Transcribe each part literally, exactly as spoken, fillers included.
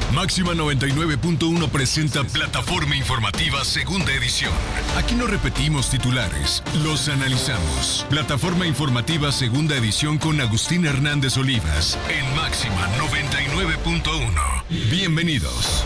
Máxima noventa y nueve punto uno presenta Plataforma Informativa Segunda Edición. Aquí no repetimos titulares, los analizamos. Plataforma Informativa Segunda Edición con Agustín Hernández Olivas en Máxima noventa y nueve punto uno. Bienvenidos.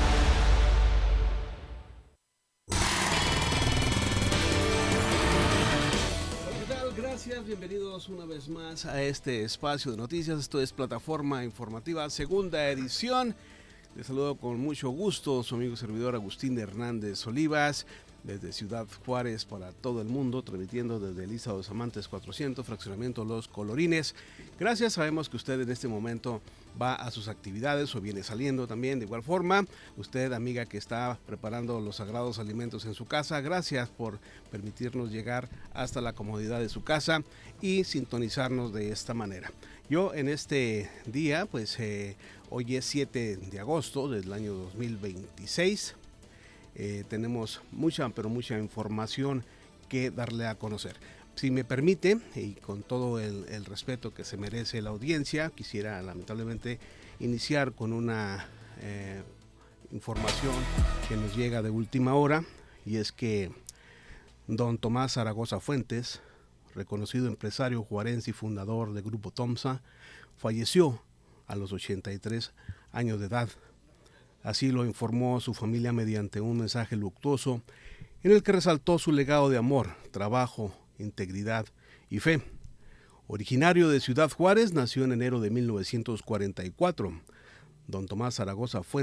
Gracias, bienvenidos una vez más a este espacio de noticias. Esto es Plataforma Informativa Segunda Edición. Les saludo con mucho gusto su amigo y servidor Agustín Hernández Olivas, desde Ciudad Juárez para todo el mundo, transmitiendo desde Elisa Dos Amantes cuatrocientos, fraccionamiento Los Colorines. Gracias, sabemos que usted en este momento va a sus actividades o viene saliendo también de igual forma. Usted, amiga que está preparando los sagrados alimentos en su casa, gracias por permitirnos llegar hasta la comodidad de su casa y sintonizarnos de esta manera. Yo en este día, pues eh, hoy es siete de agosto del año dos mil veintiséis. Eh, tenemos mucha, pero mucha información que darle a conocer. Si me permite, y con todo el, el respeto que se merece la audiencia, quisiera lamentablemente iniciar con una eh, información que nos llega de última hora, y es que don Tomás Zaragoza Fuentes, reconocido empresario juarense y fundador del Grupo Tomsa, falleció a los ochenta y tres años de edad. Así lo informó su familia mediante un mensaje luctuoso en el que resaltó su legado de amor, trabajo, integridad y fe. Originario de Ciudad Juárez, nació en enero de mil novecientos cuarenta y cuatro. Don Tomás Zaragoza Fuentes